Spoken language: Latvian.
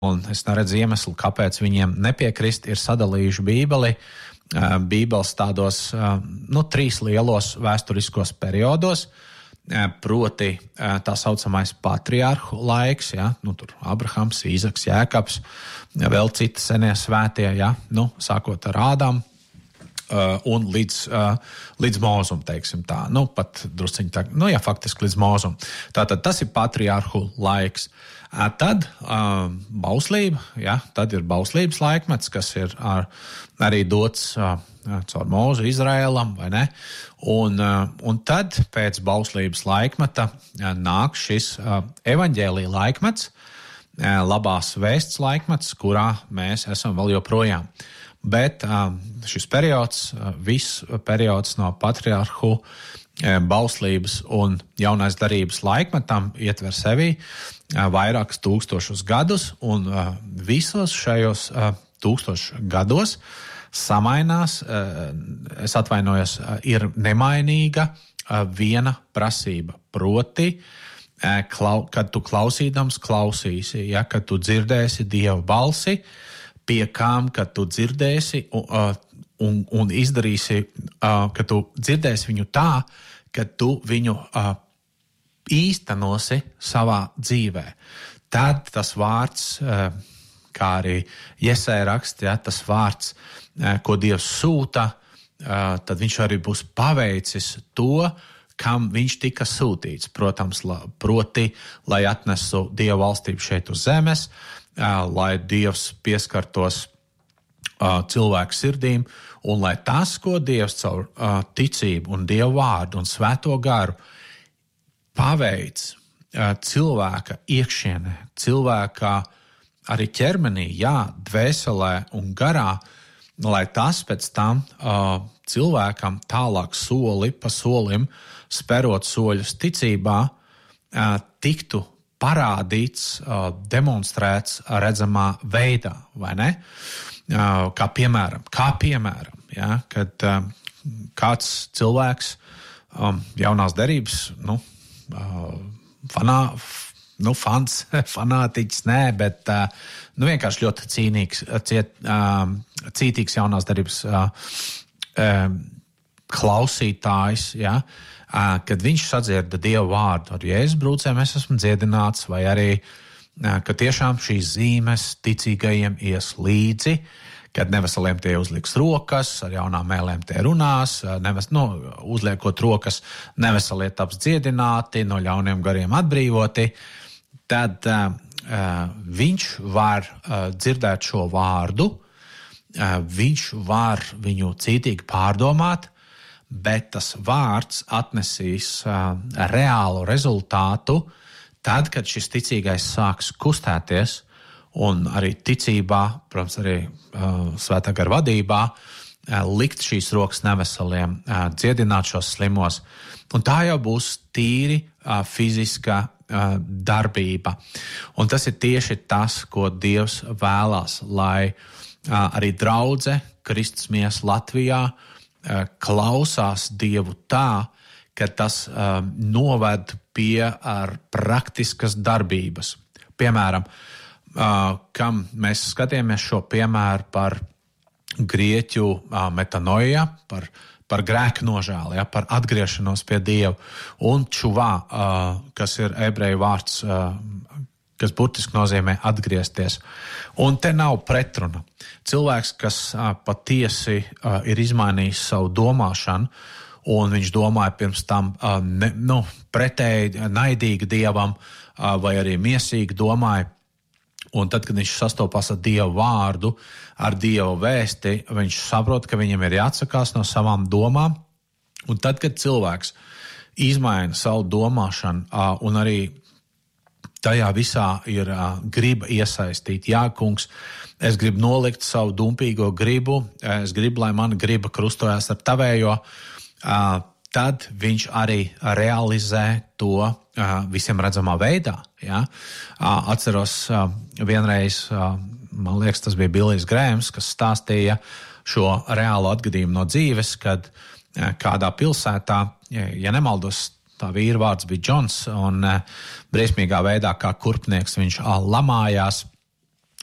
un es neredzu iemeslu, kāpēc viņiem nepiekrist, ir sadalījuši Bībeli. Bībeles tādos 3 lielos vēsturiskos periodos, proti tā saucamais patriarhu laiks, ja? Tur Abrahams, Īzaks, Jēkabs, vēl citi senie svētie, ja? Sākot ar Ādamu un līdz Mūzum, teiksim tā. Pat drusciņi tā, faktiski līdz Mūzum. Tātad tas ir patriarhu laiks. Tad bauslība, ja, tad ir bauslības laikmets, kas ir arī dots caur Mūzu Izraēlam, vai ne? Un tad pēc bauslības laikmeta nāk šis evaņģēlija laikmets, labās vēsts laikmets, kurā mēs esam vēl joprojām. Bet šis periods, viss periods no patriarhu bauslības un jaunais darības laikmetam ietver sevī vairākus tūkstošus gadus, un visos šajos 1000 gados samainās, es atvainojos, ir nemainīga viena prasība, proti, kad tu klausīdams klausīsi, ja, kad tu dzirdēsi Dieva balsi, pie kām, kad tu dzirdēsi un izdarīsi, ka tu dzirdēsi viņu tā, ka tu viņu īstenosi savā dzīvē. Tad tas vārds, kā arī Jesaja raksta, ja, tas vārds, ko Dievs sūta, tad viņš arī būs paveicis to, kam viņš tika sūtīts. Protams, proti, lai atnesu Dieva valstību šeit uz zemes, lai Dievs pieskartos cilvēku sirdīm, un lai tas, ko Dievs caur ticību un Dieva vārdu un svēto garu paveic cilvēka iekšienē, cilvēka arī ķermenī, dvēselē un garā, lai tas pēc tam cilvēkam tālāk soli pa solim, sperot soļus ticībā, tiktu parādīts, demonstrēts redzamā veidā, vai ne? Kā piemēram, ja, kad kāds cilvēks jaunās derības, fanātiķis, nē, bet vienkārši ļoti cītīgs jaunās derības klausītājs, ja, kad viņš sadzirda Dieva vārdu ar Jēzus brūcēm, es esmu dziedināts, vai arī, ka tiešām šīs zīmes ticīgajiem ies līdzi, kad neveseliem tie uzliks rokas, ar jaunām mēlēm tie runās, uzliekot rokas, neveselie taps dziedināti, no ļauniem gariem atbrīvoti, tad viņš var dzirdēt šo vārdu, viņš var viņu cītīgi pārdomāt, bet tas vārds atnesīs reālu rezultātu tad, kad šis ticīgais sāks kustēties un arī ticībā, protams, arī svētā gara vadībā, likt šīs rokas neveseliem, dziedināt šos slimos. Un tā jau būs tīri fiziska darbība. Un tas ir tieši tas, ko Dievs vēlās, lai arī draudze Kristus miesa Latvijā klausās Dievu tā, ka tas noved pie praktiskas darbības. Piemēram, kam mēs skatījāmies šo piemēru par grieķu metanoia, par grēku nožēli, ja, par atgriešanos pie Dieva, un čuvā, kas ir ebreju vārds, kas burtiski nozīmē atgriezties. Un te nav pretruna. Cilvēks, kas patiesi ir izmainījis savu domāšanu, un viņš domāja pirms tam pretēji naidīgi Dievam, vai arī miesīgi domāja, un tad, kad viņš sastopās ar Dieva vārdu, ar Dieva vēsti, viņš saprot, ka viņam ir jāatsakās no savām domām, un tad, kad cilvēks izmaina savu domāšanu, un arī tajā visā ir griba iesaistīt. Jā, kungs, es gribu nolikt savu dumpīgo gribu, es gribu, lai mana griba krustojas ar tavējo, tad viņš arī realizē to visiem redzamā veidā. Ja? Atceros vienreiz, man liekas, tas bija Billijs Grēms, kas stāstīja šo reālo atgadījumu no dzīves, kad kādā pilsētā, ja nemaldos, tā vīra vārds bija Džons, un briesmīgā veidā kā kurpnieks viņš lamājās